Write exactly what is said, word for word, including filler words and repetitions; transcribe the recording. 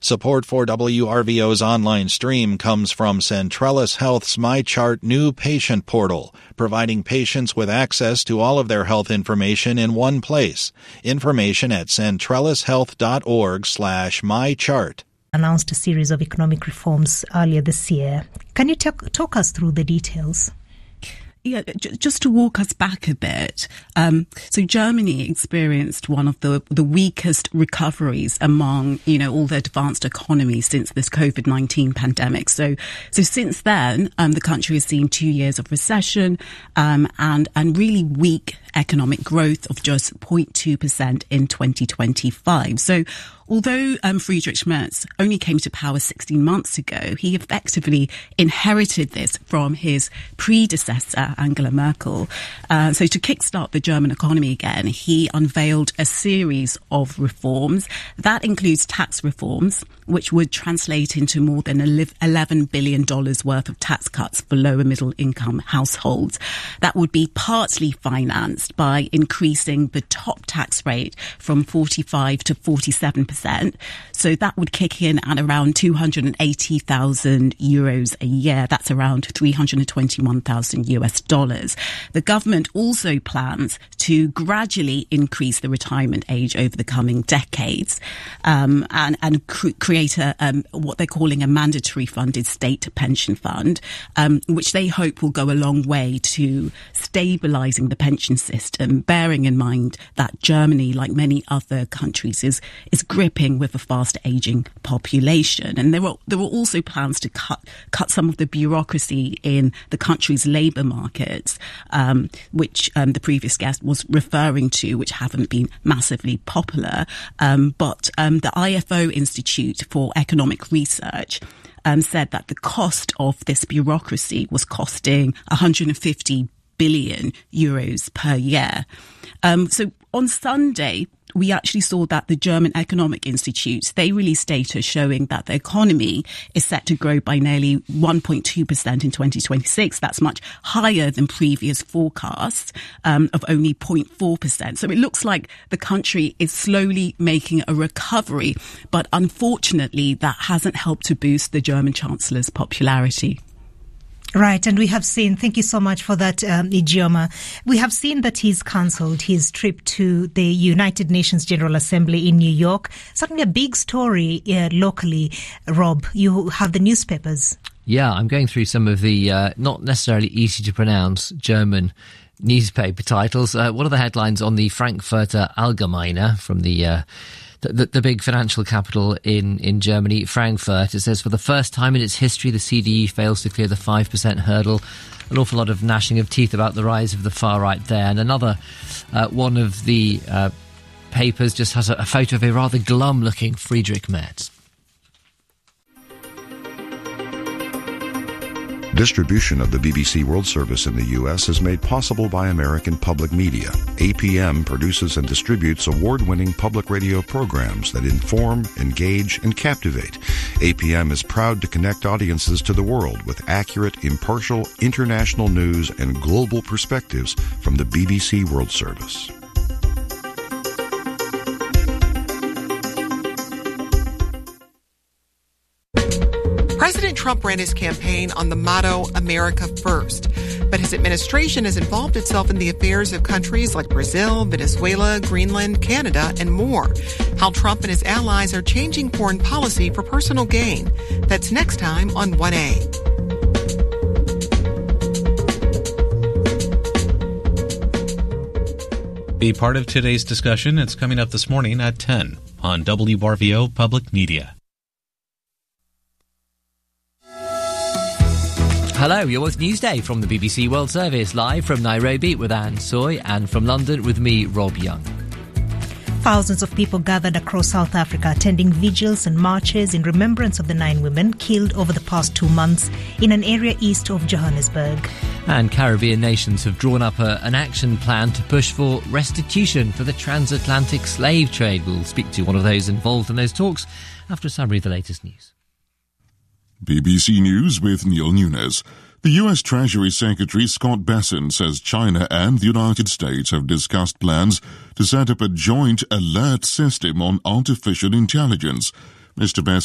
Support for W R V O's online stream comes from Centrellis Health's MyChart new patient portal, providing patients with access to all of their health information in one place. Information at centrellishealth.org slash mychart. Announced a series of economic reforms earlier this year. Can you talk, talk us through the details? Yeah, just to walk us back a bit. Um, so Germany experienced one of the, the weakest recoveries among, you know, all the advanced economies since this COVID nineteen pandemic. So, so since then, um, the country has seen two years of recession, um, and, and really weak economic growth of just zero point two percent in twenty twenty-five. So, although um, Friedrich Merz only came to power sixteen months ago, he effectively inherited this from his predecessor, Angela Merkel. Uh, so to kickstart the German economy again, he unveiled a series of reforms. That includes tax reforms, which would translate into more than eleven billion dollars worth of tax cuts for lower middle income households. That would be partly financed by increasing the top tax rate from forty-five to forty-seven percent. So that would kick in at around two hundred eighty thousand euros a year. That's around three hundred twenty-one thousand U S dollars. The government also plans to gradually increase the retirement age over the coming decades, um, and, and cr- create a, um, what they're calling a mandatory funded state pension fund, um, which they hope will go a long way to stabilising the pension system, bearing in mind that Germany, like many other countries, is, is gripping with a fast ageing population. And there were there were also plans to cut cut some of the bureaucracy in the country's labour markets, um, which um, the previous guest was referring to, which haven't been massively popular. Um, but um, the I F O Institute for Economic Research um, said that the cost of this bureaucracy was costing one hundred fifty billion euros per year. Um, so on Sunday, we actually saw that the German Economic Institute, they released data showing that the economy is set to grow by nearly one point two percent in twenty twenty-six. That's much higher than previous forecasts um, of only zero point four percent. So it looks like the country is slowly making a recovery, but unfortunately that hasn't helped to boost the German Chancellor's popularity. Right, and we have seen, thank you so much for that, um, Ijeoma. We have seen that he's cancelled his trip to the United Nations General Assembly in New York. Certainly a big story uh, locally. Rob, you have the newspapers. Yeah, I'm going through some of the uh, not necessarily easy to pronounce German newspaper titles. Uh, what are the headlines on the Frankfurter Allgemeine from the... Uh, The, the, the big financial capital in, in Germany, Frankfurt? It says, for the first time in its history, the C D U fails to clear the five percent hurdle. An awful lot of gnashing of teeth about the rise of the far right there. And another uh, one of the uh, papers just has a, a photo of a rather glum-looking Friedrich Merz. Distribution of the B B C World Service in the U S is made possible by American Public Media. A P M produces and distributes award-winning public radio programs that inform, engage, and captivate. A P M is proud to connect audiences to the world with accurate, impartial, international news and global perspectives from the B B C World Service. President Trump ran his campaign on the motto, America First. But his administration has involved itself in the affairs of countries like Brazil, Venezuela, Greenland, Canada, and more. How Trump and his allies are changing foreign policy for personal gain. That's next time on one A. Be part of today's discussion. It's coming up this morning at ten on W R V O Public Media. Hello, you're with Newsday from the B B C World Service, live from Nairobi with Anne Soy, and from London with me, Rob Young. Thousands of people gathered across South Africa attending vigils and marches in remembrance of the nine women killed over the past two months in an area east of Johannesburg. And Caribbean nations have drawn up a, an action plan to push for restitution for the transatlantic slave trade. We'll speak to one of those involved in those talks after a summary of the latest news. B B C News with Neil Nunes. The U S Treasury Secretary Scott Bessent says China and the United States have discussed plans to set up a joint alert system on artificial intelligence. Mister Bessent